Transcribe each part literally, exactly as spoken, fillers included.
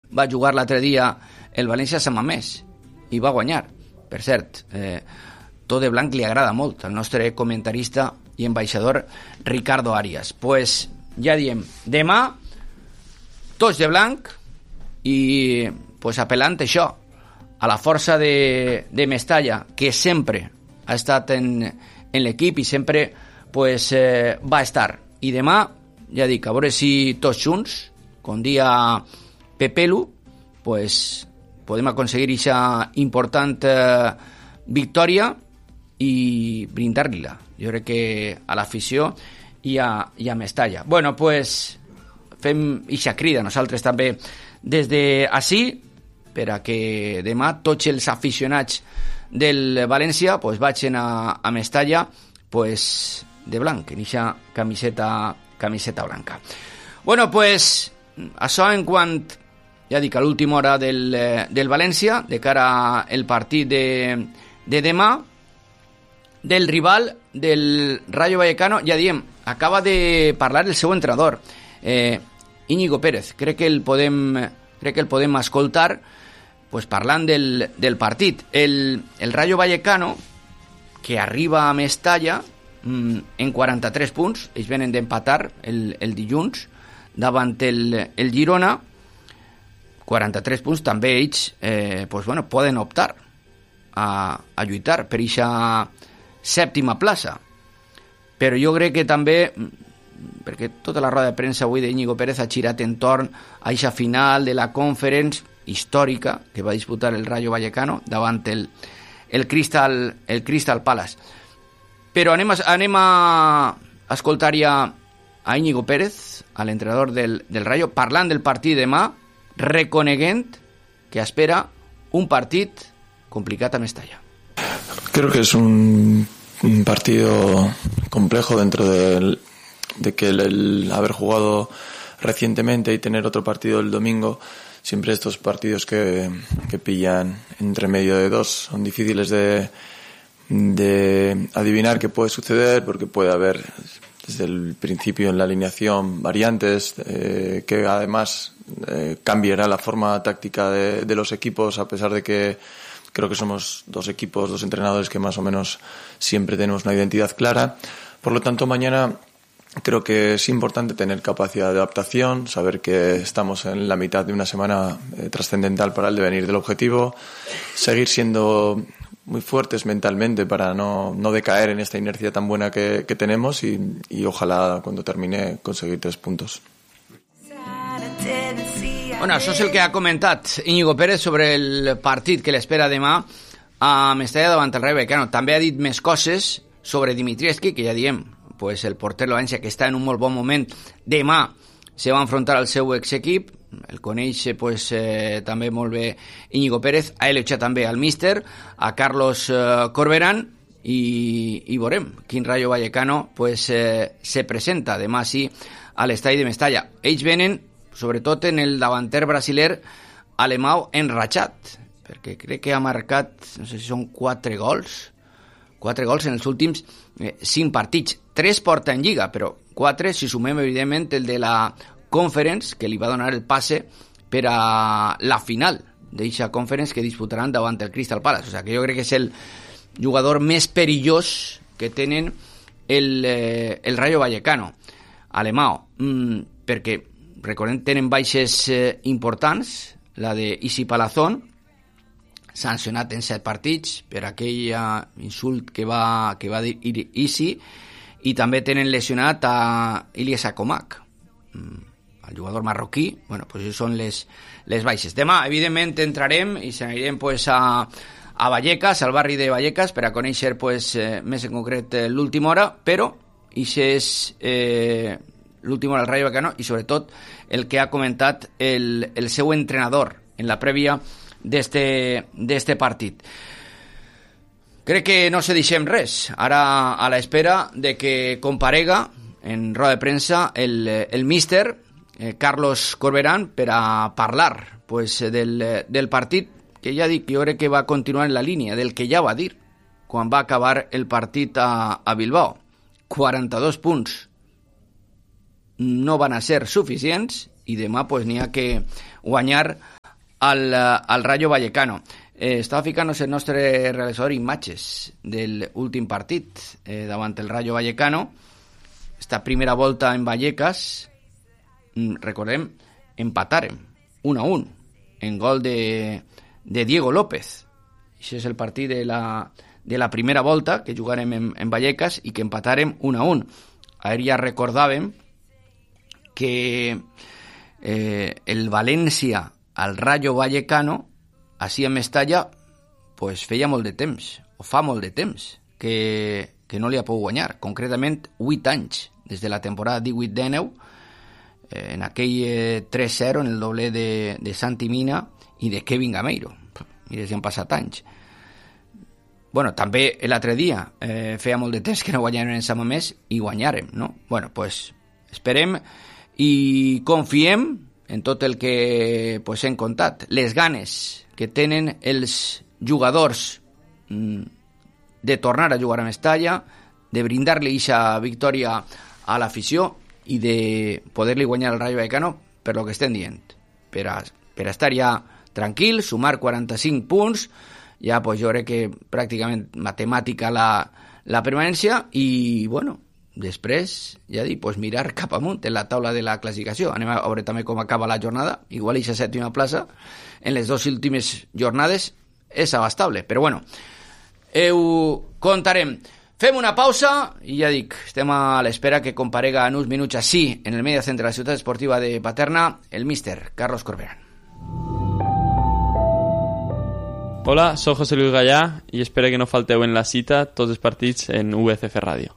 va jugar l'altre dia el València a Sant Mamés i va guanyar. Per cert, eh, tot de blanc li agrada molt al nostre comentarista i ambaixador Ricardo Arias. Pues ja diem, demà tots de blanc i pues apel·lant això a la força de, de Mestalla, que sempre ha estat en, en l'equip i sempre pues, eh, va estar. I demà, ja dic, a veure si tots junts, com dia Pepelu, pues, podem aconseguir aquesta important eh, victòria i brindar-li-la. Jo crec que a l'afició i a, i a Mestalla. Bueno, pues fem ixa crida nosaltres també des d'ací per a que demà tots els aficionats del València pues, vagin a, a Mestalla pues, de blanc, en ixa camiseta, camiseta blanca. Bueno, pues això en quant, ja dic, a l'última hora del, del València, de cara al partit de, de demà, del rival del Rayo Vallecano, ja diem, acaba de parlar el seu entrenador, eh, Íñigo Pérez. Crec que el podem, crec que el podem escoltar pues, parlant del, del partit. El, el Rayo Vallecano, que arriba a Mestalla mmm, en quaranta-tres punts, ells venen d'empatar el, el dilluns davant el, el Girona, quaranta-tres punts, també ells eh, pues, bueno, poden optar a, a lluitar per aquesta sèptima plaça. Però jo crec que també, perquè tota la roda de premsa avui d'Íñigo Pérez ha girat entorn a aquesta final de la Conference històrica que va disputar el Rayo Vallecano davant el, el, Crystal, el Crystal Palace. Però anem a, anem a escoltar ja a Íñigo Pérez, a l'entrenador del, del Rayo, parlant del partit demà, reconeguent que espera un partit complicat a Mestalla. Creo que es un, un partido complejo dentro de, de que el, el haber jugado recientemente y tener otro partido el domingo, siempre estos partidos que, que pillan entre medio de dos son difíciles de, de adivinar qué puede suceder, porque puede haber desde el principio en la alineación variantes eh, que además eh, cambiará la forma táctica de, de los equipos, a pesar de que creo que somos dos equipos, dos entrenadores que más o menos siempre tenemos una identidad clara. Por lo tanto, mañana creo que es importante tener capacidad de adaptación, saber que estamos en la mitad de una semana eh, trascendental para el devenir del objetivo, seguir siendo muy fuertes mentalmente para no, no decaer en esta inercia tan buena que, que tenemos y, y ojalá cuando termine conseguir tres puntos. Bueno, això és el que ha comentat Íñigo Pérez sobre el partit que l'espera demà a Mestalla davant el Rayo Vallecano. També ha dit més coses sobre Dimitrievski, que ja diem, pues el porter de València, que està en un molt bon moment, demà se va enfrontar al seu exequip, el coneix pues, eh, també molt bé Íñigo Pérez, ha elogiat també al míster, a Carlos eh, Corberán, i, i veurem quin Rayo Vallecano pues, eh, se presenta demà sí a l'estadi de Mestalla. Ells venen sobretot en el davanter brasiler Alemão enratxat, perquè crec que ha marcat, no sé si són quatre gols, quatre gols en els últims eh, cinc partits. Tres porta en Lliga, però quatre si sumem evidentment el de la Conference, que li va donar el passe per a la final d'eixa Conference que disputaran davant el Crystal Palace. O sigui que jo crec que és el jugador més perillós que tenen el, eh, el Rayo Vallecano, Alemão, mm, perquè recordem, tenen baixes eh, importants, la de Isi Palazón, sancionat en set partits per aquell uh, insult que va, que va dir Isi, i també tenen lesionat a Ilyes Akomak, mm, el jugador marroquí. Bueno, pues això són les, les baixes. Demà, evidentment, entrarem i s'anirem pues, a, a Vallecas, al barri de Vallecas, per a conèixer pues, eh, més en concret eh, l'última hora, però això és eh, l'última hora del Rayo Vallecano i sobretot el que ha comentat el, el seu entrenador en la prèvia d'este partit. Crec que no se deixem res. Ara a l'espera de que comparega en roda de premsa el, el míster eh, Carlos Corberán per a parlar pues, del, del partit, que ja dic, jo crec que va continuar en la línia del que ja va dir quan va acabar el partit a, a Bilbao. quaranta-dos punts no van a ser suficients i demà pues, n'hi ha que guanyar al, al Rayo Vallecano. Eh, estava ficant-nos el nostre realitzador imatges del últim partit eh, davant el Rayo Vallecano. Esta primera volta en Vallecas, recordem, empatàrem un a un en gol de, de Diego López. Això és el partit de la, de la primera volta que jugarem en, en Vallecas i que empatàrem un a un. Ahir ja recordàvem que eh, el València al Rayo Vallecano així en Mestalla pues, feia molt de temps, o fa molt de temps, que, que no li ha pogut guanyar. Concretament, vuit anys, des de la temporada divuit dinou, eh, en aquell eh, tres zero, en el doble de, de Santi Mina i de Kevin Gameiro. Mira, si han passat anys. Bueno, també l'altre dia eh, feia molt de temps que no guanyàrem en Sant Mamés i guanyàrem, no? Bueno, pues esperem i confiem en tot el que pues, hem contat. Les ganes que tenen els jugadors mmm, de tornar a jugar a Mestalla, de brindar-li aquesta victòria a l'afició i de poder-li guanyar al Rayo Vallecano per lo que estem dient. Per a, per a estar ja tranquil, sumar quaranta-cinc punts, ja pues, jo crec que pràcticament matemàtica la, la permanència i, bueno, després, ja dic, pues, mirar cap amunt en la taula de la classificació. Anem a veure també com acaba la jornada. Igual aquesta sèptima plaça en les dues últimes jornades és abastable, però bueno, ho contarem. Fem una pausa i ja dic, estem a l'espera que comparega en uns minuts així en el media centre de la ciutat esportiva de Paterna el míster Carlos Corberán. Hola, soy José Luis Gallá y espero que no falteu en la cita tots els partits en U F C Ràdio.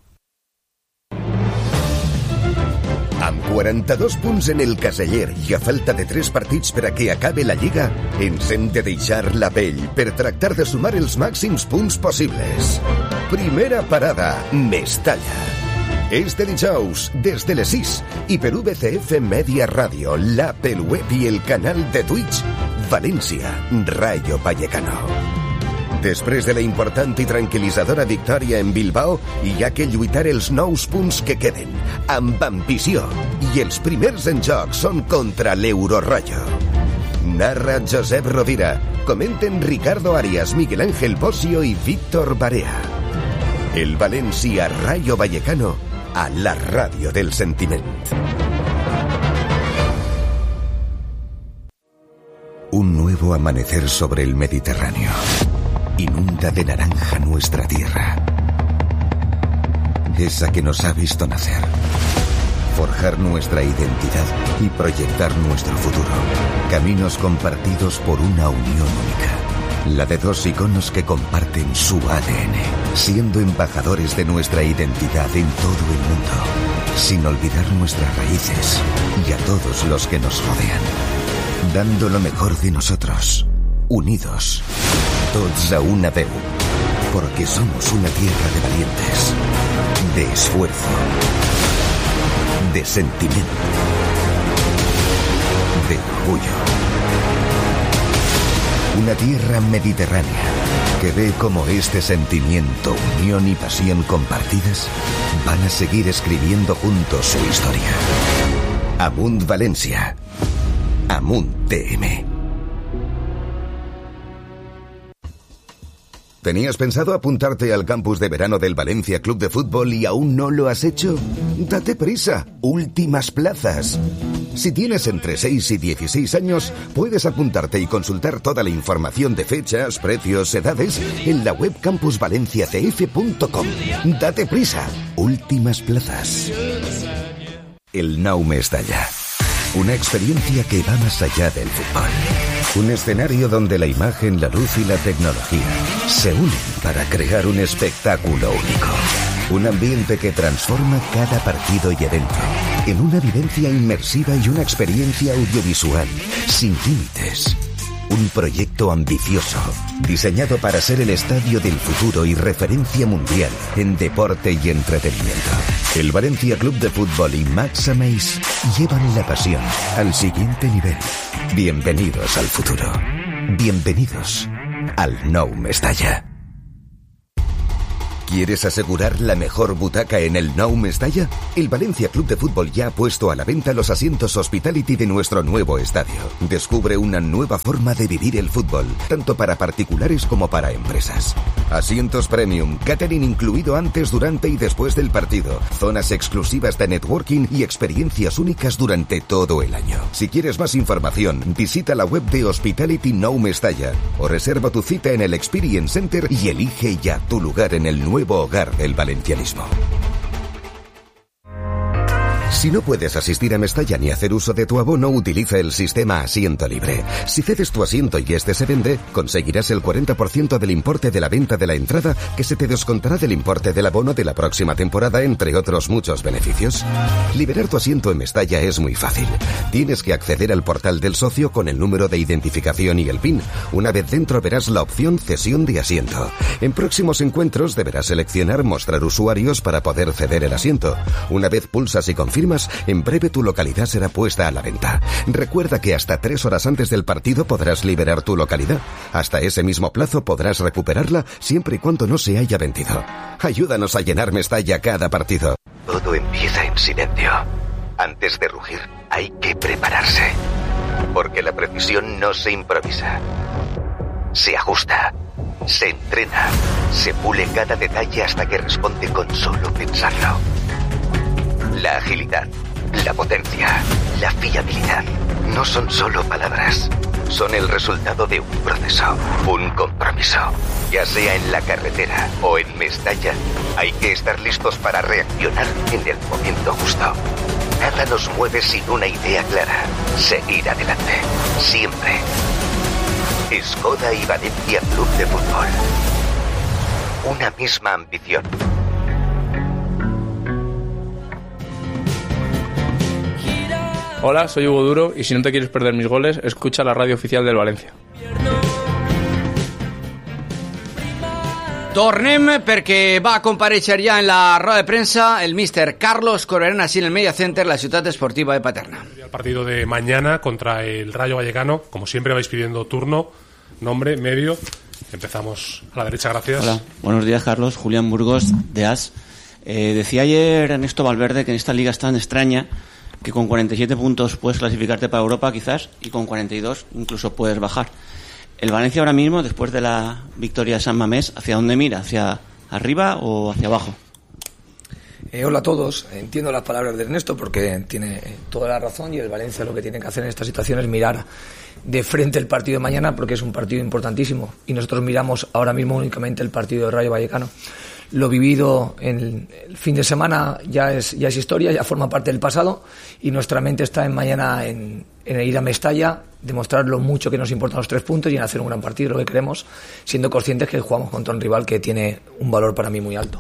Amb quaranta-dos punts en el caseller i a falta de tres partits per a que acabe la Lliga, ens hem de deixar la pell per tractar de sumar els màxims punts possibles. Primera parada, Mestalla. És de dijous, des de les sis, i per U B C F Media Ràdio, l'app, el web i el canal de Twitch, València, Rayo Vallecano. Després de la important i tranquil·litzadora victòria en Bilbao, hi ha que lluitar els nous punts que queden, amb ambició, i els primers en joc són contra l'Eurorollo. Narra Josep Rovira, comenten Ricardo Arias, Miguel Ángel Bosio i Víctor Barea. El València Rayo Vallecano a la ràdio del sentiment. Un nuevo amanecer sobre el Mediterráneo. Inunda de naranja nuestra tierra. Esa que nos ha visto nacer. Forjar nuestra identidad y proyectar nuestro futuro. Caminos compartidos por una unión única. La de dos iconos que comparten su A D N, siendo embajadores de nuestra identidad en todo el mundo, sin olvidar nuestras raíces y a todos los que nos rodean. Dando lo mejor de nosotros, unidos, tots a una veu, porque somos una tierra de valientes, de esfuerzo, de sentimiento, de orgullo. Una tierra mediterránea que ve como este sentimiento, unión y pasión compartidas van a seguir escribiendo juntos su historia. Amunt Valencia. Amunt T M. ¿Tenías pensado apuntarte al campus de verano del Valencia Club de Fútbol y aún no lo has hecho? Date prisa, últimas plazas. Si tienes entre seis y dieciséis años, puedes apuntarte y consultar toda la información de fechas, precios, edades en la web campus valencia c f punto com. Date prisa, últimas plazas. El Nou Mestalla. Una experiencia que va más allá del fútbol. Un escenario donde la imagen, la luz y la tecnología se unen para crear un espectáculo único. Un ambiente que transforma cada partido y evento en una vivencia inmersiva y una experiencia audiovisual sin límites. Un proyecto ambicioso, diseñado para ser el estadio del futuro y referencia mundial en deporte y entretenimiento. El Valencia Club de Fútbol y Max Ameis llevan la pasión al siguiente nivel. Bienvenidos al futuro. Bienvenidos al Nou Mestalla. ¿Quieres asegurar la mejor butaca en el Nou Mestalla? El Valencia Club de Fútbol ya ha puesto a la venta los asientos Hospitality de nuestro nuevo estadio. Descubre una nueva forma de vivir el fútbol, tanto para particulares como para empresas. Asientos premium, catering incluido antes, durante y después del partido, zonas exclusivas de networking y experiencias únicas durante todo el año. Si quieres más información, visita la web de Hospitality Nou Mestalla o reserva tu cita en el Experience Center y elige ya tu lugar en el nuevo hogar del valencianismo. Si no puedes asistir a Mestalla ni hacer uso de tu abono, utiliza el sistema Asiento Libre. Si cedes tu asiento y este se vende, conseguirás el cuarenta por ciento del importe de la venta de la entrada, que se te descontará del importe del abono de la próxima temporada, entre otros muchos beneficios. Liberar tu asiento en Mestalla es muy fácil. Tienes que acceder al portal del socio con el número de identificación y el PIN. Una vez dentro verás la opción Cesión de asiento. En próximos encuentros deberás seleccionar Mostrar usuarios para poder ceder el asiento. Una vez pulsas y confirmas, en breve tu localidad será puesta a la venta. Recuerda que hasta tres horas antes del partido podrás liberar tu localidad. Hasta ese mismo plazo podrás recuperarla siempre y cuando no se haya vendido. Ayúdanos a llenar Mestalla cada partido. Todo empieza en silencio. Antes de rugir, hay que prepararse. Porque la precisión no se improvisa. Se ajusta, se entrena, se pule cada detalle hasta que responde con solo pensarlo. La agilidad, la potencia, la fiabilidad no son solo palabras, son el resultado de un proceso, un compromiso. Ya sea en la carretera o en Mestalla, hay que estar listos para reaccionar en el momento justo. Nada nos mueve sin una idea clara: seguir adelante, siempre. Skoda y Valencia Club de Fútbol. Una misma ambición. Hola, soy Hugo Duro y si no te quieres perder mis goles, escucha la radio oficial del Valencia. Tornem perquè va comparèixer ja en la roda de prensa el míster Carlos Corberán, así en el Media Center, la ciudad esportiva de Paterna. El partido de mañana contra el Rayo Vallecano, como siempre vais pidiendo turno, nombre, medio. Empezamos a la derecha, gracias. Hola, buenos días, Carlos. Julián Burgos, de A S. Eh, decía ayer Ernesto Valverde que en esta liga es tan extraña que con cuarenta y siete puntos puedes clasificarte para Europa quizás, y con cuarenta y dos incluso puedes bajar. El Valencia ahora mismo, después de la victoria de San Mamés, ¿hacia dónde mira? ¿Hacia arriba o hacia abajo? Eh, hola a todos. Entiendo las palabras de Ernesto porque tiene toda la razón, y el Valencia lo que tiene que hacer en esta situación es mirar de frente el partido de mañana, porque es un partido importantísimo y nosotros miramos ahora mismo únicamente el partido de Rayo Vallecano. Lo vivido en el fin de semana ya es, ya es historia, ya forma parte del pasado, y nuestra mente está en mañana en, en ir a Mestalla, demostrar lo mucho que nos importan los tres puntos y en hacer un gran partido, lo que queremos, siendo conscientes que jugamos contra un rival que tiene un valor para mí muy alto.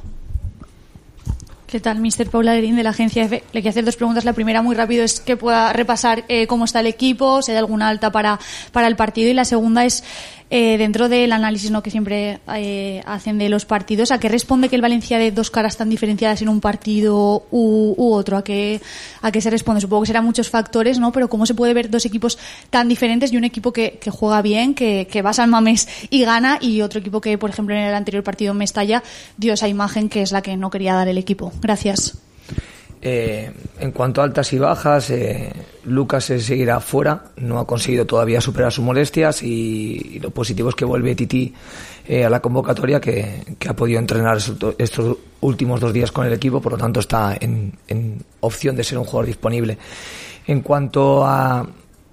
¿Qué tal, mister Paula Lerín, de la agencia F? Le quiero hacer dos preguntas. La primera, muy rápido, es que pueda repasar eh, cómo está el equipo, si hay alguna alta para, para el partido. Y la segunda es, eh, dentro del análisis, ¿no?, que siempre eh, hacen de los partidos, ¿a qué responde que el Valencia de dos caras tan diferenciadas en un partido u, u otro? ¿A qué, ¿A qué se responde? Supongo que serán muchos factores, ¿no? Pero ¿cómo se puede ver dos equipos tan diferentes y un equipo que, que juega bien, que, que va a San Mamés y gana, y otro equipo que, por ejemplo, en el anterior partido en Mestalla dio esa imagen que es la que no quería dar el equipo? Gracias. Eh, en cuanto a altas y bajas, eh, Lucas se seguirá fuera, no ha conseguido todavía superar sus molestias, y, y lo positivo es que vuelve Titi eh, a la convocatoria, que, que ha podido entrenar estos últimos dos días con el equipo, por lo tanto está en, en opción de ser un jugador disponible. En cuanto a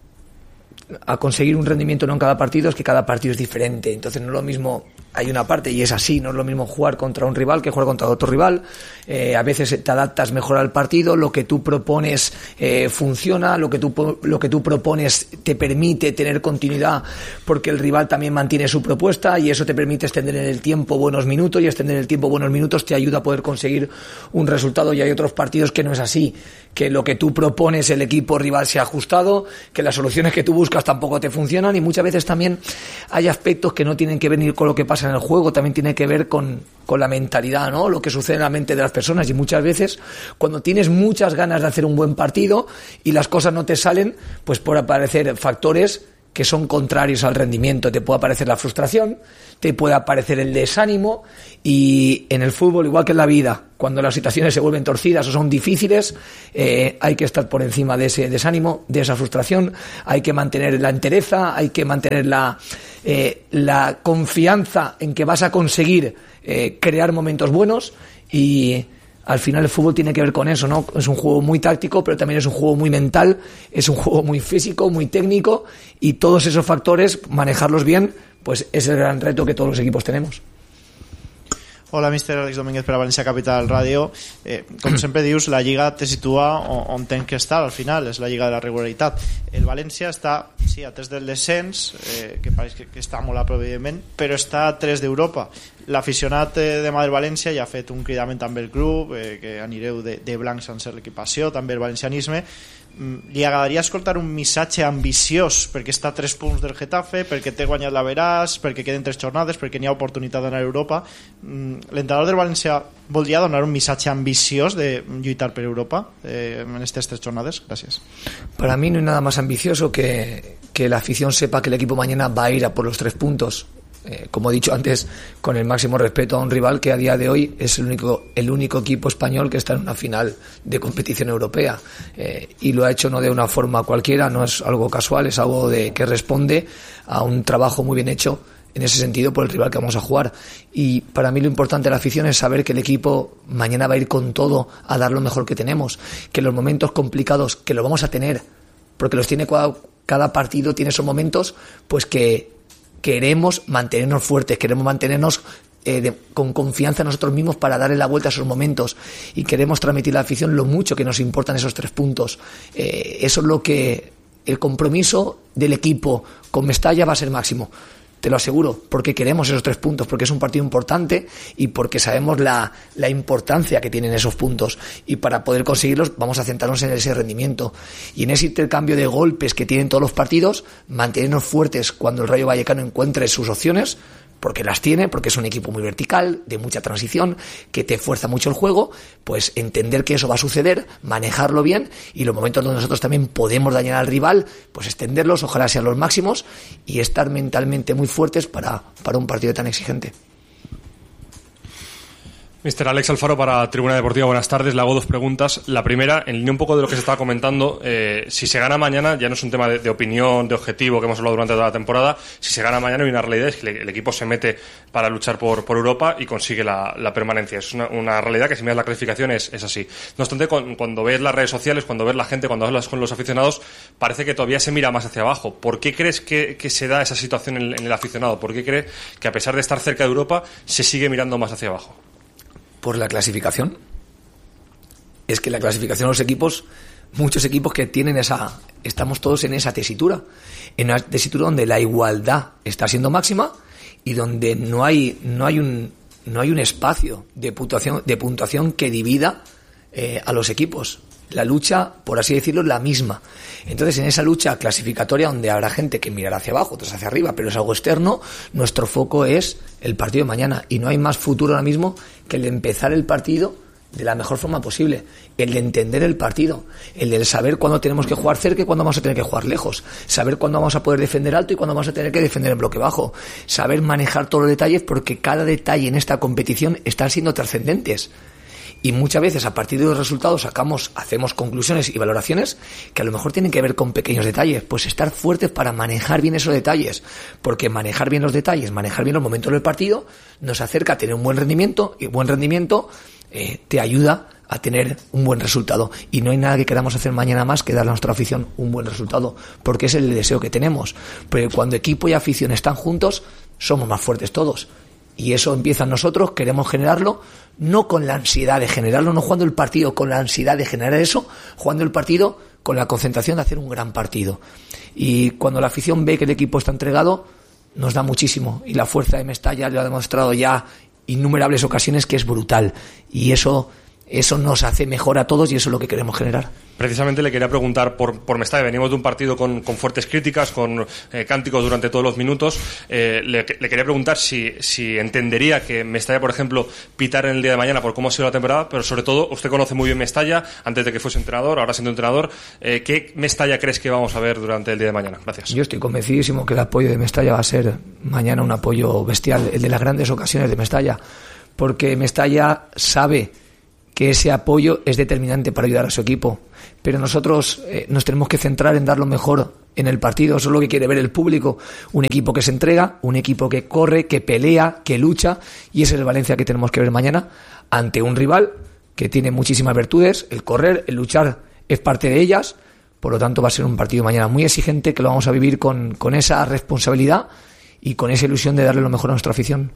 a conseguir un rendimiento no en cada partido, es que cada partido es diferente, entonces no es lo mismo, hay una parte y es así, no es lo mismo jugar contra un rival que jugar contra otro rival. Eh, a veces te adaptas mejor al partido, lo que tú propones eh, funciona, lo que tú lo que tú propones te permite tener continuidad porque el rival también mantiene su propuesta, y eso te permite extender en el tiempo buenos minutos, y extender en el tiempo buenos minutos te ayuda a poder conseguir un resultado. Y hay otros partidos que no es así, que lo que tú propones el equipo rival se ha ajustado, que las soluciones que tú buscas tampoco te funcionan, y muchas veces también hay aspectos que no tienen que ver ni con lo que pasa en el juego, también tiene que ver con, con la mentalidad, ¿no? Lo que sucede en la mente de las personas, y muchas veces cuando tienes muchas ganas de hacer un buen partido y las cosas no te salen, pues por aparecer factores que son contrarios al rendimiento. Te puede aparecer la frustración, te puede aparecer el desánimo, y en el fútbol, igual que en la vida, cuando las situaciones se vuelven torcidas o son difíciles, eh, hay que estar por encima de ese desánimo, de esa frustración, hay que mantener la entereza, hay que mantener la, eh, la confianza en que vas a conseguir eh, crear momentos buenos, y al final el fútbol tiene que ver con eso, ¿no? Es un juego muy táctico, pero también es un juego muy mental, es un juego muy físico, muy técnico, y todos esos factores, manejarlos bien, pues es el gran reto que todos los equipos tenemos. Hola, míster Àlex Domínguez per a València Capital Ràdio. Eh, com sempre dius, la Lliga te situa on, on ten que estar al final, és la Lliga de la regularitat. El València està, sí, a tres del descens, eh, que pareix que, que està molt a prop, evidentment, però està a tres d'Europa. L'aficionat eh, demà del València ja ha fet un cridament també el club, eh, que anireu de, de blanc sense l'equipació, també el valencianisme. Li agradaria escoltar un missatge ambiciós perquè està a tres punts del Getafe, perquè té guanyat l'Averàs, perquè queden tres jornades, perquè n'hi ha oportunitat d'anar a Europa. L'entrenador del València voldria donar un missatge ambiciós de lluitar per Europa eh, en estas tres jornades. Gracias. Para mí no hay nada más ambicioso que, que la afición sepa que el equipo mañana va a ir a por los tres puntos. Eh, como he dicho antes, con el máximo respeto a un rival que a día de hoy es el único, el único equipo español que está en una final de competición europea, eh, y lo ha hecho no de una forma cualquiera, no es algo casual, es algo de que responde a un trabajo muy bien hecho en ese sentido por el rival que vamos a jugar. Y para mí lo importante de la afición es saber que el equipo mañana va a ir con todo a dar lo mejor que tenemos, que los momentos complicados que los vamos a tener, porque los tiene cada, cada partido tiene esos momentos, pues que queremos mantenernos fuertes, queremos mantenernos eh, de, con confianza en nosotros mismos para darle la vuelta a esos momentos, y queremos transmitir a la afición lo mucho que nos importan esos tres puntos. Eh, eso es lo que el compromiso del equipo con Mestalla va a ser máximo. Te lo aseguro, porque queremos esos tres puntos, porque es un partido importante y porque sabemos la, la importancia que tienen esos puntos, y para poder conseguirlos vamos a centrarnos en ese rendimiento y en ese intercambio de golpes que tienen todos los partidos, mantenernos fuertes cuando el Rayo Vallecano encuentre sus opciones, porque las tiene, porque es un equipo muy vertical, de mucha transición, que te fuerza mucho el juego, pues entender que eso va a suceder, manejarlo bien, y los momentos donde nosotros también podemos dañar al rival, pues extenderlos, ojalá sean los máximos, y estar mentalmente muy fuertes para, para un partido tan exigente. míster Alex Alfaro para Tribuna Deportiva, buenas tardes. Le hago dos preguntas. La primera, en línea un poco de lo que se estaba comentando, eh, si se gana mañana, ya no es un tema de, de opinión, de objetivo que hemos hablado durante toda la temporada, si se gana mañana hay una realidad, es que el, el equipo se mete para luchar por, por Europa y consigue la, la permanencia. Es una, una realidad que si miras la clasificación es, es así. No obstante, con, cuando ves las redes sociales, cuando ves la gente, cuando hablas con los aficionados, parece que todavía se mira más hacia abajo. ¿Por qué crees que, que se da esa situación en, en el aficionado? ¿Por qué crees que a pesar de estar cerca de Europa se sigue mirando más hacia abajo? Por la clasificación. Es que la clasificación de los equipos, muchos equipos que tienen esa, estamos todos en esa tesitura, en una tesitura donde la igualdad está siendo máxima y donde no hay, no hay un, no hay un espacio de puntuación, de puntuación que divida eh, a los equipos. La lucha, por así decirlo, es la misma. Entonces, en esa lucha clasificatoria, donde habrá gente que mirará hacia abajo, otros hacia arriba, pero es algo externo, nuestro foco es el partido de mañana. Y no hay más futuro ahora mismo que el de empezar el partido de la mejor forma posible, el de entender el partido, el de saber cuándo tenemos que jugar cerca y cuándo vamos a tener que jugar lejos, saber cuándo vamos a poder defender alto y cuándo vamos a tener que defender en bloque bajo, saber manejar todos los detalles, porque cada detalle en esta competición están siendo trascendentes. Y muchas veces a partir de los resultados sacamos, hacemos conclusiones y valoraciones que a lo mejor tienen que ver con pequeños detalles. Pues estar fuertes para manejar bien esos detalles, porque manejar bien los detalles, manejar bien los momentos del partido nos acerca a tener un buen rendimiento, y buen rendimiento eh, te ayuda a tener un buen resultado. Y no hay nada que queramos hacer mañana más que darle a nuestra afición un buen resultado, porque es el deseo que tenemos. Porque cuando equipo y afición están juntos, somos más fuertes todos. Y eso empieza en nosotros, queremos generarlo, no con la ansiedad de generarlo, no jugando el partido con la ansiedad de generar eso, jugando el partido con la concentración de hacer un gran partido. Y cuando la afición ve que el equipo está entregado, nos da muchísimo. Y la fuerza de Mestalla lo ha demostrado ya innumerables ocasiones que es brutal. Y eso Eso nos hace mejor a todos y eso es lo que queremos generar. Precisamente le quería preguntar por, por Mestalla. Venimos de un partido con, con fuertes críticas, con eh, cánticos durante todos los minutos. Eh, le, le quería preguntar si, si entendería que Mestalla, por ejemplo, pitara en el día de mañana por cómo ha sido la temporada, pero sobre todo, usted conoce muy bien Mestalla, antes de que fuese entrenador, ahora siendo entrenador. Eh, ¿Qué Mestalla crees que vamos a ver durante el día de mañana? Gracias. Yo estoy convencidísimo que el apoyo de Mestalla va a ser mañana un apoyo bestial, el de las grandes ocasiones de Mestalla, porque Mestalla sabe que ese apoyo es determinante para ayudar a su equipo, pero nosotros eh, nos tenemos que centrar en dar lo mejor en el partido. Eso es lo que quiere ver el público, un equipo que se entrega, un equipo que corre, que pelea, que lucha, y ese es el Valencia que tenemos que ver mañana ante un rival que tiene muchísimas virtudes. El correr, el luchar es parte de ellas, por lo tanto va a ser un partido mañana muy exigente, que lo vamos a vivir con, con esa responsabilidad y con esa ilusión de darle lo mejor a nuestra afición.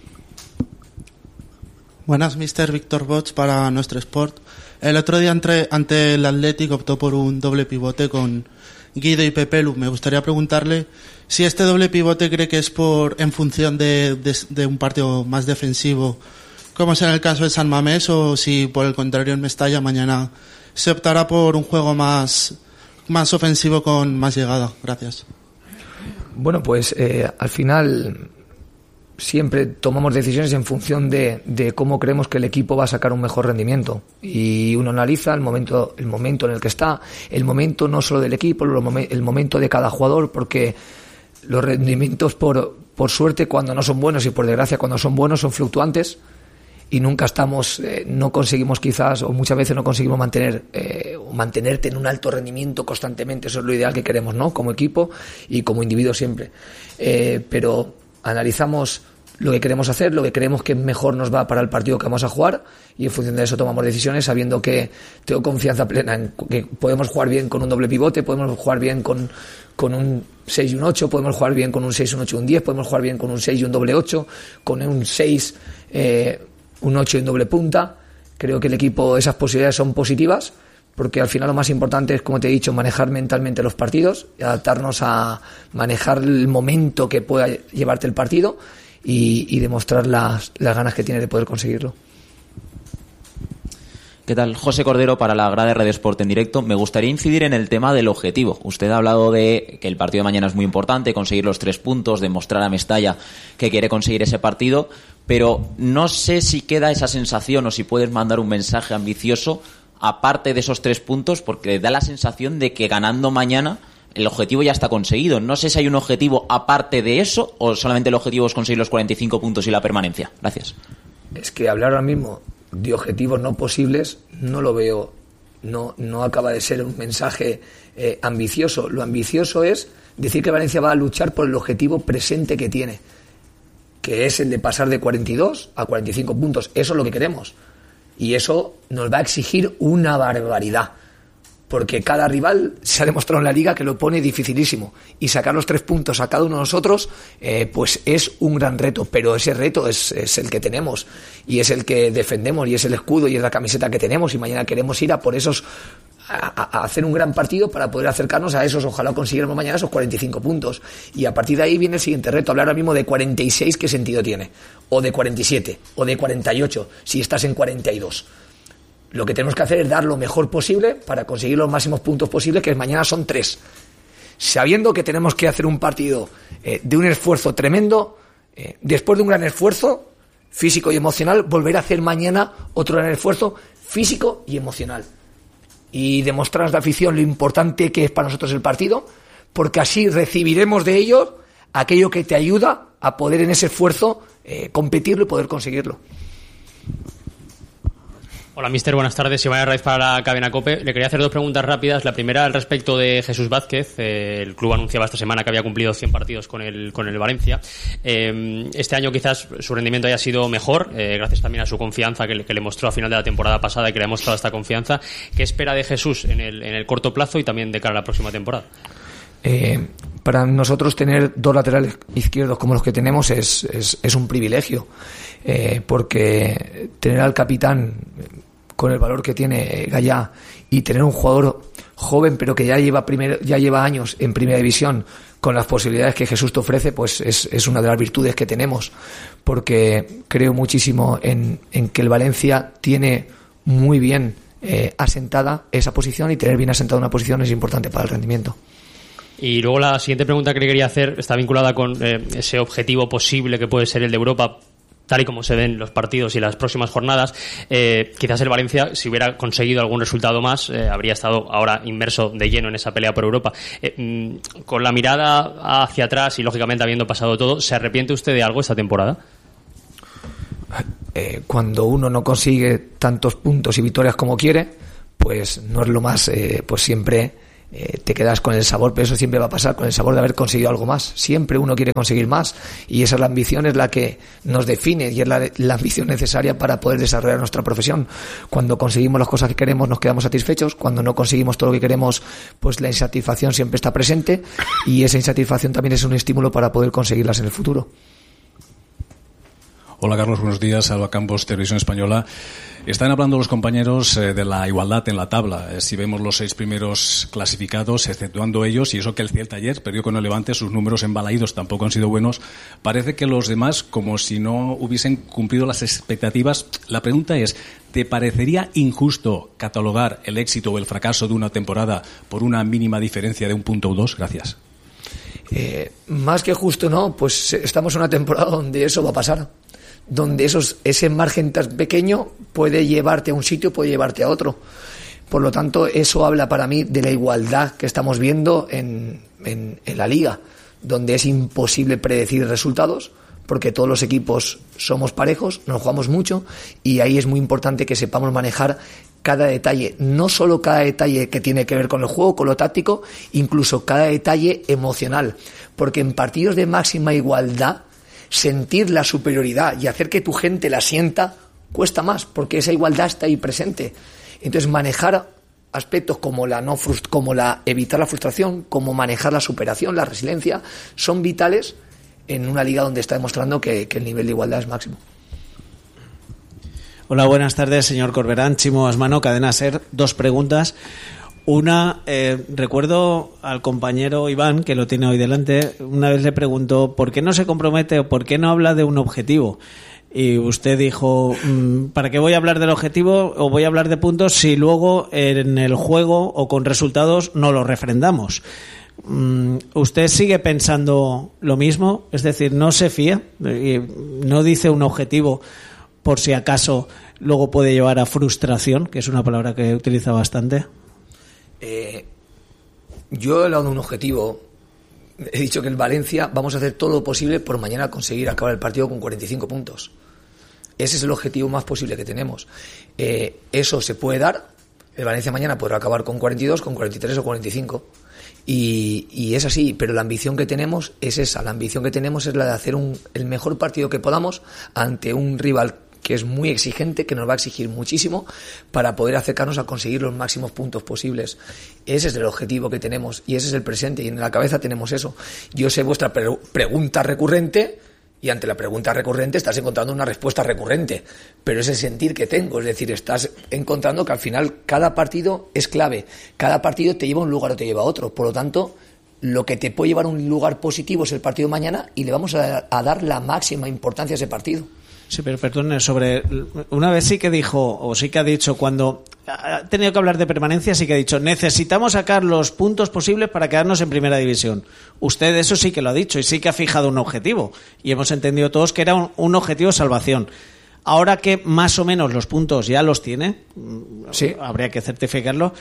Buenas, mister Víctor Bosch para Nuestro Sport. El otro día entre, ante el Athletic optó por un doble pivote con Guido y Pepelu. Me gustaría preguntarle si este doble pivote cree que es por en función de, de, de un partido más defensivo, como será el caso de San Mamés, o si por el contrario en Mestalla mañana se optará por un juego más, más ofensivo con más llegada. Gracias. Bueno, pues eh, al final siempre tomamos decisiones en función de, de cómo creemos que el equipo va a sacar un mejor rendimiento, y uno analiza el momento el momento en el que está, el momento no solo del equipo, el momento de cada jugador, porque los rendimientos por, por suerte cuando no son buenos y por desgracia cuando son buenos son fluctuantes y nunca estamos, eh, no conseguimos quizás, o muchas veces no conseguimos mantener eh, o mantenerte en un alto rendimiento constantemente. Eso es lo ideal que queremos, ¿no? Como equipo y como individuo siempre, eh, pero analizamos lo que queremos hacer, lo que creemos que mejor nos va para el partido que vamos a jugar, y en función de eso tomamos decisiones, sabiendo que tengo confianza plena en que podemos jugar bien con un doble pivote, podemos jugar bien con, con un seis y un ocho, podemos jugar bien con un seis, un ocho y un diez, podemos jugar bien con un seis y un doble ocho, con un seis, eh, un ocho y un doble punta. Creo que el equipo, esas posibilidades son positivas, porque al final lo más importante es, como te he dicho, manejar mentalmente los partidos, adaptarnos a manejar el momento que pueda llevarte el partido y, y demostrar las, las ganas que tienes de poder conseguirlo. ¿Qué tal? José Cordero para la grada de Radio Sport en directo. Me gustaría incidir en el tema del objetivo. Usted ha hablado de que el partido de mañana es muy importante, conseguir los tres puntos, demostrar a Mestalla que quiere conseguir ese partido, pero no sé si queda esa sensación o si puedes mandar un mensaje ambicioso aparte de esos tres puntos, porque da la sensación de que ganando mañana el objetivo ya está conseguido. No sé si hay un objetivo aparte de eso o solamente el objetivo es conseguir los cuarenta y cinco puntos y la permanencia. Gracias. Es que hablar ahora mismo de objetivos no posibles no lo veo, no, no acaba de ser un mensaje eh, ambicioso. Lo ambicioso es decir que Valencia va a luchar por el objetivo presente que tiene, que es el de pasar de cuarenta y dos a cuarenta y cinco puntos. Eso es lo que queremos. Y eso nos va a exigir una barbaridad, porque cada rival se ha demostrado en la Liga que lo pone dificilísimo, y sacar los tres puntos a cada uno de nosotros eh, pues es un gran reto, pero ese reto es, es el que tenemos y es el que defendemos y es el escudo y es la camiseta que tenemos, y mañana queremos ir a por esos a, a hacer un gran partido para poder acercarnos a esos, ojalá consiguiéramos mañana esos cuarenta y cinco puntos, y a partir de ahí viene el siguiente reto, hablar ahora mismo de cuarenta y seis, ¿qué sentido tiene? O de cuarenta y siete, o de cuarenta y ocho, si estás en cuarenta y dos. Lo que tenemos que hacer es dar lo mejor posible para conseguir los máximos puntos posibles, que mañana son tres. Sabiendo que tenemos que hacer un partido eh, de un esfuerzo tremendo, eh, después de un gran esfuerzo físico y emocional, volver a hacer mañana otro gran esfuerzo físico y emocional. Y demostrar a la afición lo importante que es para nosotros el partido, porque así recibiremos de ellos aquello que te ayuda a poder en ese esfuerzo eh, competirlo y poder conseguirlo. Hola, mister, buenas tardes. Iván Herraiz para la cadena COPE. Le quería hacer dos preguntas rápidas. La primera al respecto de Jesús Vázquez. Eh, el club anunciaba esta semana que había cumplido cien partidos con el, con el Valencia. Eh, este año quizás su rendimiento haya sido mejor, eh, gracias también a su confianza que le, que le mostró a final de la temporada pasada y que le ha mostrado esta confianza. ¿Qué espera de Jesús en el, en el corto plazo y también de cara a la próxima temporada? Eh, para nosotros tener dos laterales izquierdos como los que tenemos es, es, es un privilegio, eh, porque tener al capitán con el valor que tiene Gallá y tener un jugador joven pero que ya lleva primer, ya lleva años en primera división con las posibilidades que Jesús te ofrece, pues es, es una de las virtudes que tenemos, porque creo muchísimo en, en que el Valencia tiene muy bien eh, asentada esa posición, y tener bien asentada una posición es importante para el rendimiento. Y luego la siguiente pregunta que le quería hacer está vinculada con eh, ese objetivo posible que puede ser el de Europa, tal y como se ven los partidos y las próximas jornadas. Eh, quizás el Valencia, si hubiera conseguido algún resultado más, eh, habría estado ahora inmerso de lleno en esa pelea por Europa. Eh, mm, con la mirada hacia atrás y, lógicamente, habiendo pasado todo, ¿se arrepiente usted de algo esta temporada? Eh, cuando uno no consigue tantos puntos y victorias como quiere, pues no es lo más, eh, pues siempre eh, te quedas con el sabor, pero eso siempre va a pasar, con el sabor de haber conseguido algo más. Siempre uno quiere conseguir más, y esa es la ambición, es la que nos define, y es la, la ambición necesaria para poder desarrollar nuestra profesión. Cuando conseguimos las cosas que queremos nos quedamos satisfechos, cuando no conseguimos todo lo que queremos, pues la insatisfacción siempre está presente, y esa insatisfacción también es un estímulo para poder conseguirlas en el futuro. Hola Carlos, buenos días. Alba Campos, Televisión Española. Están hablando los compañeros eh, de la igualdad en la tabla. Eh, si vemos los seis primeros clasificados, exceptuando ellos, y eso que el Celta ayer perdió con el Levante, sus números embalaídos tampoco han sido buenos, parece que los demás como si no hubiesen cumplido las expectativas. La pregunta es, ¿te parecería injusto catalogar el éxito o el fracaso de una temporada por una mínima diferencia de un punto o dos? Gracias. Eh, más que justo, no, pues estamos en una temporada donde eso va a pasar, donde esos, ese margen tan pequeño puede llevarte a un sitio, puede llevarte a otro. Por lo tanto, eso habla para mí de la igualdad que estamos viendo en, en, en la Liga, donde es imposible predecir resultados, porque todos los equipos somos parejos, nos jugamos mucho, y ahí es muy importante que sepamos manejar cada detalle, no solo cada detalle que tiene que ver con el juego, con lo táctico, incluso cada detalle emocional, porque en partidos de máxima igualdad, sentir la superioridad y hacer que tu gente la sienta cuesta más, porque esa igualdad está ahí presente. Entonces, manejar aspectos como la no frust- como la evitar la frustración, como manejar la superación, la resiliencia, son vitales en una liga donde está demostrando que, que el nivel de igualdad es máximo. Hola, buenas tardes, señor Corberán. Chimo Asmano, Cadena SER. Dos preguntas. Una, eh, recuerdo al compañero Iván, que lo tiene hoy delante, una vez le preguntó ¿por qué no se compromete o por qué no habla de un objetivo? Y usted dijo, ¿para qué voy a hablar del objetivo o voy a hablar de puntos si luego en el juego o con resultados no lo refrendamos? ¿Usted sigue pensando lo mismo? Es decir, ¿no se fía? ¿No dice un objetivo por si acaso luego puede llevar a frustración, que es una palabra que utiliza bastante? Eh, yo he hablado de un objetivo. He dicho que el Valencia vamos a hacer todo lo posible por mañana conseguir acabar el partido con cuarenta y cinco puntos. Ese es el objetivo más posible que tenemos. Eh, eso se puede dar. El Valencia mañana podrá acabar con cuarenta y dos, con cuarenta y tres o cuarenta y cinco. Y, y es así, pero la ambición que tenemos es esa. La ambición que tenemos es la de hacer un, el mejor partido que podamos ante un rival que es muy exigente, que nos va a exigir muchísimo para poder acercarnos a conseguir los máximos puntos posibles. Ese es el objetivo que tenemos y ese es el presente, y en la cabeza tenemos eso. Yo sé vuestra pre- pregunta recurrente, y ante la pregunta recurrente estás encontrando una respuesta recurrente, pero es el sentir que tengo, es decir, estás encontrando que al final cada partido es clave, cada partido te lleva a un lugar o te lleva a otro, por lo tanto lo que te puede llevar a un lugar positivo es el partido de mañana, y le vamos a, a dar la máxima importancia a ese partido. Sí, pero perdone, sobre una vez sí que dijo, o sí que ha dicho, cuando ha tenido que hablar de permanencia, sí que ha dicho, necesitamos sacar los puntos posibles para quedarnos en primera división. Usted eso sí que lo ha dicho y sí que ha fijado un objetivo, y hemos entendido todos que era un, un objetivo de salvación. Ahora que más o menos los puntos ya los tiene, sí, habría que certificarlo.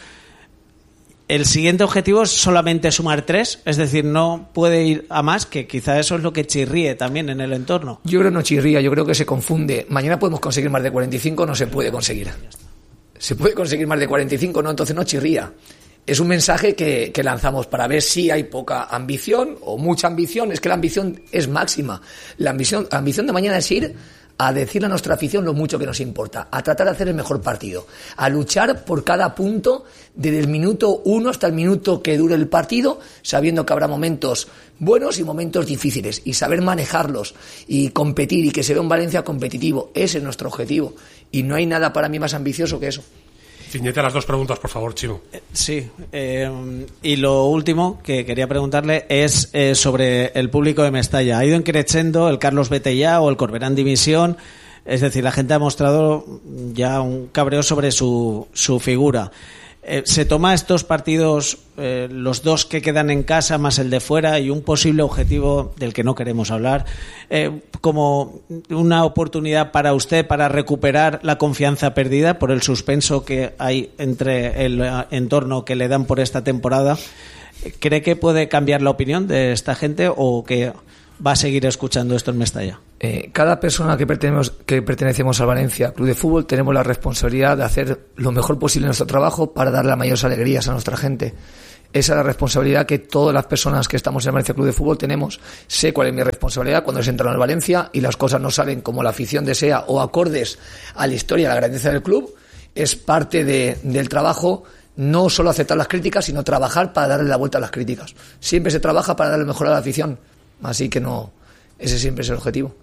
El siguiente objetivo es solamente sumar tres, es decir, no puede ir a más, que quizá eso es lo que chirríe también en el entorno. Yo creo que no chirría, yo creo que se confunde. Mañana podemos conseguir más de cuarenta y cinco, no se puede conseguir. Se puede conseguir más de cuarenta y cinco, no, entonces no chirría. Es un mensaje que, que lanzamos para ver si hay poca ambición o mucha ambición. Es que la ambición es máxima. La ambición, la ambición de mañana es ir a decirle a nuestra afición lo mucho que nos importa, a tratar de hacer el mejor partido, a luchar por cada punto desde el minuto uno hasta el minuto que dure el partido, sabiendo que habrá momentos buenos y momentos difíciles, y saber manejarlos y competir, y que se vea un Valencia competitivo. Ese es nuestro objetivo, y no hay nada para mí más ambicioso que eso. Ciñete las dos preguntas, por favor, Chimo. Sí, eh, y lo último que quería preguntarle es eh, sobre el público de Mestalla. Ha ido en creciendo el Carlos Betellá o el Corberán Dimisión. Es decir, la gente ha mostrado ya un cabreo sobre su, su figura. Eh, ¿Se toma estos partidos, eh, los dos que quedan en casa más el de fuera y un posible objetivo del que no queremos hablar, eh, como una oportunidad para usted para recuperar la confianza perdida por el suspenso que hay entre el entorno que le dan por esta temporada? ¿Cree que puede cambiar la opinión de esta gente o que va a seguir escuchando esto en Mestalla? Eh, cada persona que pertenecemos, que pertenecemos al Valencia Club de Fútbol tenemos la responsabilidad de hacer lo mejor posible nuestro trabajo para dar las mayores alegrías a nuestra gente. Esa es la responsabilidad que todas las personas que estamos en el Valencia Club de Fútbol tenemos. Sé cuál es mi responsabilidad cuando se entra en el Valencia y las cosas no salen como la afición desea o acordes a la historia y a la grandeza del club. Es parte de, del trabajo no solo aceptar las críticas, sino trabajar para darle la vuelta a las críticas. Siempre se trabaja para darle mejor a la afición. Así que no, ese siempre es el objetivo.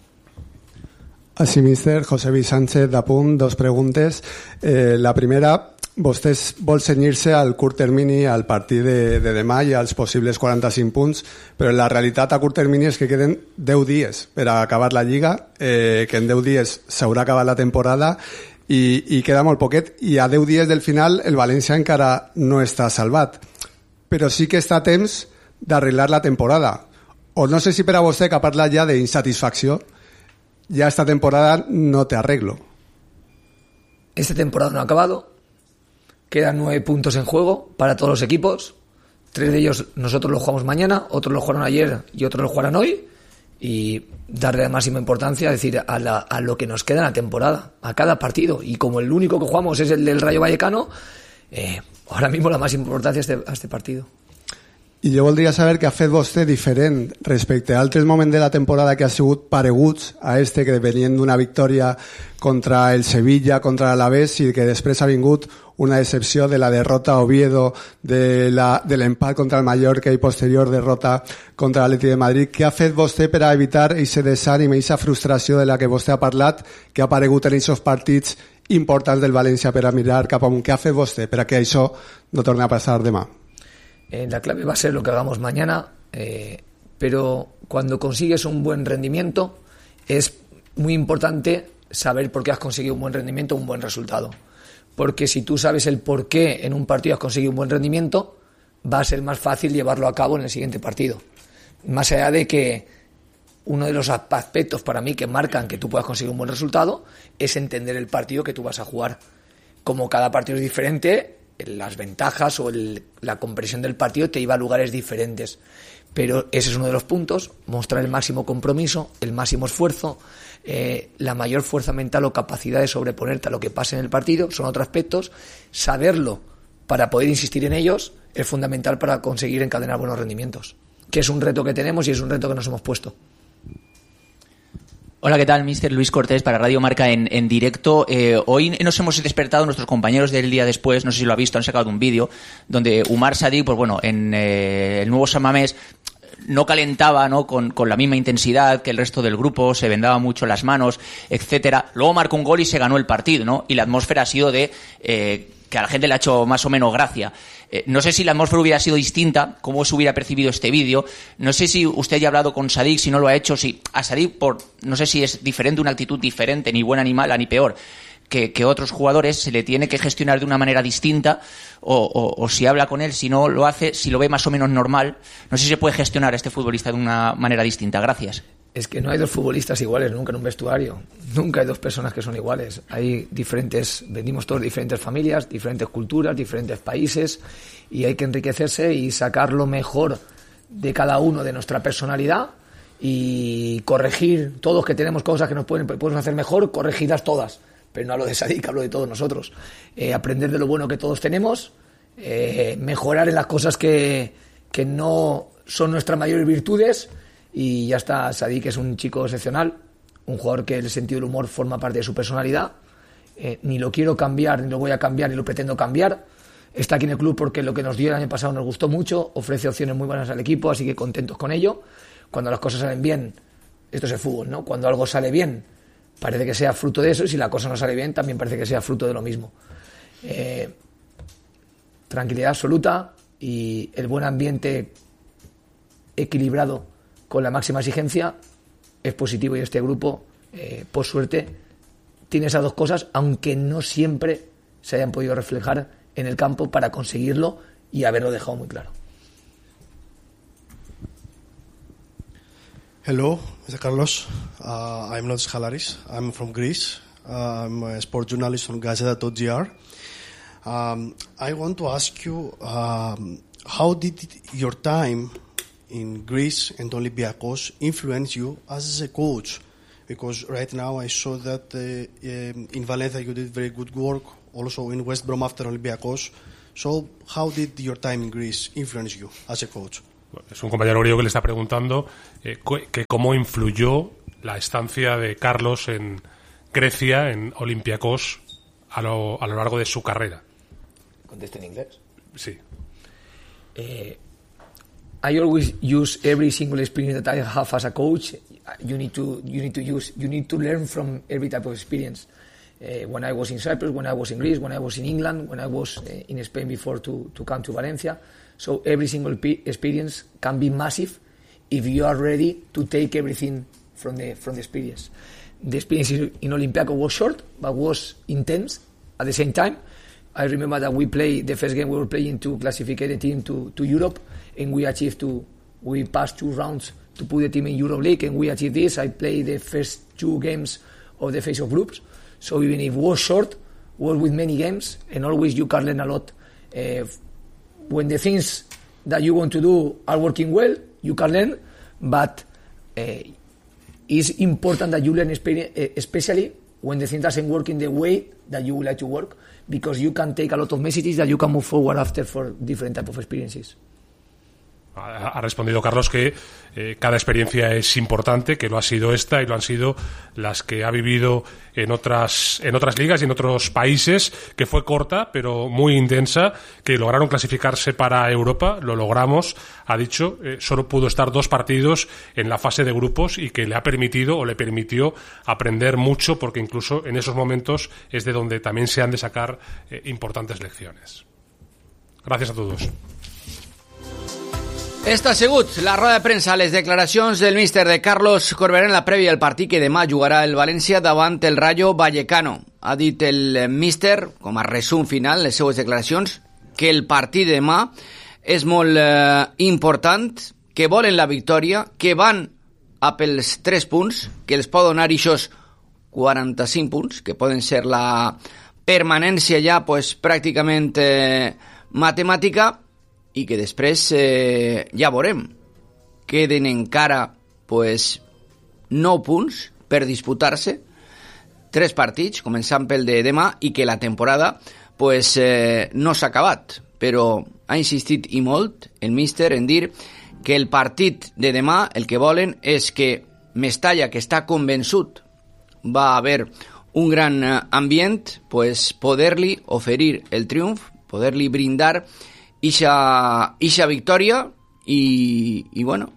Així, míster, José Luis Sánchez, d'Apunt, dos preguntes. Eh, la primera, vostè vol cenyir-se al curt termini, al partit de, de demà i als possibles quaranta-cinc punts, però la realitat a curt termini és que queden deu dies per a acabar la Lliga, eh, que en deu dies s'haurà acabat la temporada i, i queda molt poquet, i a deu dies del final el València encara no està salvat. Però sí que està a temps d'arreglar la temporada. O no sé si per a vostè, que ha parlat ja d'insatisfacció, ya esta temporada no te arreglo. Esta temporada no ha acabado. Quedan nueve puntos en juego para todos los equipos. Tres de ellos nosotros los jugamos mañana, otros los jugaron ayer y otros los jugarán hoy. Y darle la máxima importancia, es decir, a, la, a lo que nos queda en la temporada, a cada partido. Y como el único que jugamos es el del Rayo Vallecano, eh, ahora mismo la máxima importancia a este, a este partido. I jo voldria saber què ha fet vostè diferent respecte a altres moments de la temporada que ha sigut pareguts a este, que venien d'una victòria contra el Sevilla, contra l'Alavés, i que després ha vingut una decepció de la derrota a Oviedo, de la, de l'empat contra el Mallorca i posterior derrota contra l'Atleti de Madrid. Què ha fet vostè per a evitar aquest desànim i aquesta frustració de la que vostè ha parlat, que ha aparegut en aquests partits importants del València per a mirar cap amunt? Què ha fet vostè per a que això no torni a passar demà? Eh, la clave va a ser lo que hagamos mañana, eh, pero cuando consigues un buen rendimiento es muy importante saber por qué has conseguido un buen rendimiento, un buen resultado. Porque si tú sabes el por qué en un partido has conseguido un buen rendimiento, va a ser más fácil llevarlo a cabo en el siguiente partido. Más allá de que uno de los aspectos para mí que marcan que tú puedas conseguir un buen resultado es entender el partido que tú vas a jugar. Como cada partido es diferente, las ventajas o el, la compresión del partido te lleva a lugares diferentes, pero ese es uno de los puntos: mostrar el máximo compromiso, el máximo esfuerzo, eh, la mayor fuerza mental o capacidad de sobreponerte a lo que pase en el partido. Son otros aspectos. Saberlo para poder insistir en ellos es fundamental para conseguir encadenar buenos rendimientos, que es un reto que tenemos y es un reto que nos hemos puesto. Hola, ¿qué tal? Mister Luis Cortés para Radio Marca en, en directo. Eh, hoy nos hemos despertado, nuestros compañeros del día después, no sé si lo ha visto, han sacado un vídeo donde Umar Sadik, pues bueno, en eh, el nuevo San Mamés no calentaba, ¿no?, con, con la misma intensidad que el resto del grupo, se vendaba mucho las manos, etcétera. Luego marcó un gol y se ganó el partido, ¿no? Y la atmósfera ha sido de eh, que a la gente le ha hecho más o menos gracia. Eh, no sé si la atmósfera hubiera sido distinta, cómo se hubiera percibido este vídeo. No sé si usted ya ha hablado con Sadik, si no lo ha hecho, si a Sadik, por, no sé si es diferente, una actitud diferente, ni buena ni mala ni peor, que, que otros jugadores, se le tiene que gestionar de una manera distinta, o, o, o si habla con él, si no lo hace, si lo ve más o menos normal. No sé si se puede gestionar a este futbolista de una manera distinta. Gracias. Es que no hay dos futbolistas iguales nunca en un vestuario. Nunca hay dos personas que son iguales. Hay diferentes, venimos todos de diferentes familias, diferentes culturas, diferentes países, y hay que enriquecerse y sacar lo mejor de cada uno de nuestra personalidad y corregir todos, que tenemos cosas que nos pueden, podemos hacer mejor, corregirlas todas. Pero no hablo de Sadik, hablo de todos nosotros. Eh, aprender de lo bueno que todos tenemos, eh, mejorar en las cosas que, que no son nuestras mayores virtudes. Y ya está. Sadik es un chico excepcional, un jugador que el sentido del humor forma parte de su personalidad. Eh, ni lo quiero cambiar, ni lo voy a cambiar, ni lo pretendo cambiar. Está aquí en el club porque lo que nos dio el año pasado nos gustó mucho, ofrece opciones muy buenas al equipo, así que contentos con ello. Cuando las cosas salen bien, esto es el fútbol, ¿no? Cuando algo sale bien, parece que sea fruto de eso, y si la cosa no sale bien, también parece que sea fruto de lo mismo. Eh, tranquilidad absoluta y el buen ambiente equilibrado con la máxima exigencia es positivo, y este grupo eh, por suerte, tiene esas dos cosas, aunque no siempre se hayan podido reflejar en el campo para conseguirlo y haberlo dejado muy claro. Hello, Mister Carlos. Uh, I'm Notis Halaris. I'm from Greece. Uh, I'm a sport journalist on Gazeta dot g r. Um, I want to ask you, um, how did your time in Greece and Olympiacos influence you as a coach? Because right now I saw that uh, um, in Valencia you did very good work, also in West Brom after Olympiacos. So how did your time in Greece influence you as a coach? Es un compañero griego que le está preguntando eh, que cómo influyó la estancia de Carlos en Grecia, en Olympiacos, a lo, a lo largo de su carrera. ¿Contesto en inglés? Sí. Eh, I always use every single experience that I have as a coach. You need to you need to use you need to learn from every type of experience. Uh, when I was in Cyprus, when I was in Greece, when I was in England, when I was uh, in Spain before to to come to Valencia. So every single p- experience can be massive if you are ready to take everything from the from the experience. The experience in Olympiacos was short, but was intense at the same time. I remember that we played the first game we were playing to classify the team to, to Europe, and we achieved to we passed two rounds to put the team in Europe League, and we achieved this. I played the first two games of the phase of groups, so even if it was short, was with many games, and always you can learn a lot. Uh, when the things that you want to do are working well, you can learn, but uh, it's important that you learn, especially when the thing doesn't work in the way that you would like to work, because you can take a lot of messages that you can move forward after for different type of experiences. Ha respondido Carlos que eh, cada experiencia es importante, que lo ha sido esta y lo han sido las que ha vivido en otras en otras ligas y en otros países, que fue corta pero muy intensa, que lograron clasificarse para Europa, lo logramos, ha dicho, eh, solo pudo estar dos partidos en la fase de grupos y que le ha permitido o le permitió aprender mucho, porque incluso en esos momentos es de donde también se han de sacar eh, importantes lecciones. Gracias a todos. Esta ha sigut la roda de premsa, les declaracions del míster de Carlos Corberán en la prèvia del partit que demà jugarà el València davant el Rayo Vallecano. Ha dit el míster, com a resum final, les seues declaracions, que el partit demà és molt eh, important, que volen la victòria, que van a pels tres punts, que els pot donar ixos quaranta-cinc punts, que poden ser la permanència ja pues, pràcticament eh, matemàtica, i que després eh, ja veurem. Queden encara pues, nou punts per disputar-se, tres partits, començant pel de demà, i que la temporada pues, eh, no s'ha acabat. Però ha insistit i molt el míster en dir que el partit de demà el que volen és que Mestalla, que està convençut va haver un gran ambient, pues, poder-li oferir el triomf, poder-li brindar Ixa, ixa victòria i, i bueno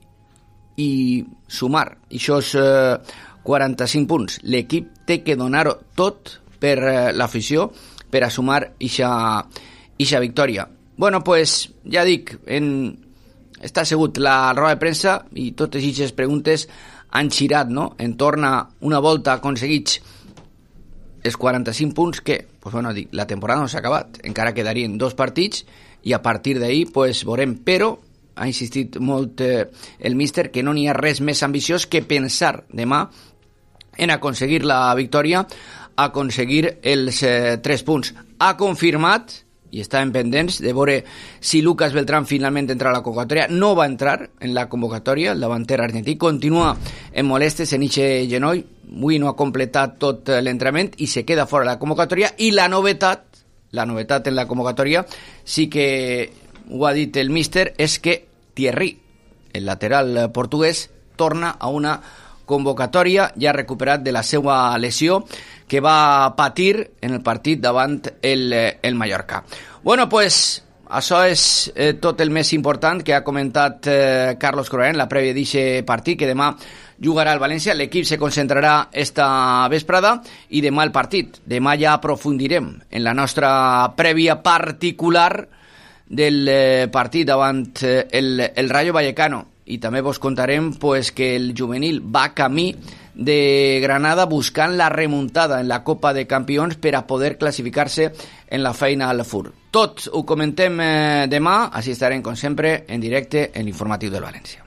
i sumar ixos eh, quaranta-cinc punts. L'equip té que donar tot per eh, l'afició per a sumar ixa, ixa victòria. Bueno, pues ja dic, en... està assegut la roda de premsa i totes ixes preguntes han girat, no? Entorn a una volta aconseguits els quaranta-cinc punts que, pues bueno, dic, la temporada no s'ha acabat, encara quedarien dos partits i a partir d'ahí pues, veurem, però ha insistit molt eh, el míster que no n'hi ha res més ambiciós que pensar demà en aconseguir la victòria, aconseguir els eh, tres punts. Ha confirmat, i estàvem pendents de veure si Lucas Beltrán finalment entra a la convocatòria. No va entrar en la convocatòria, el davanter argentí continua en molestes en ixe genoll, avui no ha completat tot l'entrenament i se queda fora de la convocatòria. I la novetat La novetat en la convocatòria, sí que ho ha dit el míster, és que Thierry, el lateral portuguès, torna a una convocatòria ja recuperat de la seva lesió que va patir en el partit davant el, el Mallorca. Bueno, pues, això és eh, tot el més important que ha comentat eh, Carlos Corberán en la prèvia d'aquest partit, que demà jugarà al València. L'equip se concentrarà esta vesprada i demà el partit. Demà ja aprofundirem en la nostra prèvia particular del eh, partit davant eh, el, el Rayo Vallecano, i també vos contarem pues, que el juvenil va camí de Granada buscant la remuntada en la Copa de Campions per a poder classificar-se en la Final Four. Tot ho comentem eh, demà, així estarem com sempre en directe en l'informatiu del València.